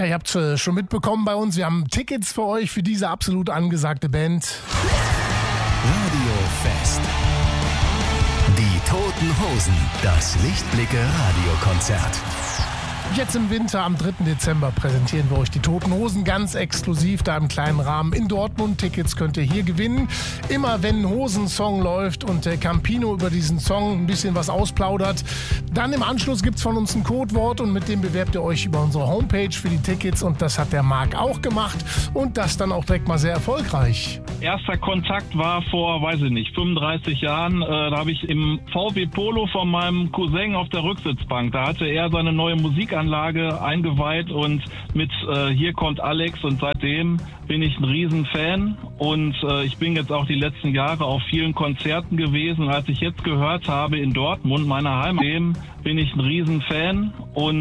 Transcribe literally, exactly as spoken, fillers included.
Ja, ihr habt äh, schon mitbekommen bei uns, wir haben Tickets für euch für diese absolut angesagte Band. Radio Fest. Die Toten Hosen. Das Lichtblicke Radiokonzert. Jetzt im Winter, am dritten Dezember, präsentieren wir euch die Toten Hosen ganz exklusiv, da im kleinen Rahmen in Dortmund. Tickets könnt ihr hier gewinnen. Immer wenn ein Hosensong läuft und der Campino über diesen Song ein bisschen was ausplaudert, dann im Anschluss gibt es von uns ein Codewort und mit dem bewerbt ihr euch über unsere Homepage für die Tickets und das hat der Marc auch gemacht und das dann auch direkt mal sehr erfolgreich. Erster Kontakt war vor, weiß ich nicht, fünfunddreißig Jahren. Äh, da habe ich im V W Polo von meinem Cousin auf der Rücksitzbank, da hatte er seine neue Musikanlage eingeweiht und mit äh, Hier kommt Alex und seitdem bin ich ein Riesenfan und äh, ich bin jetzt auch die letzten Jahre auf vielen Konzerten gewesen. Als ich jetzt gehört habe in Dortmund, meiner Heimat, bin ich ein Riesenfan und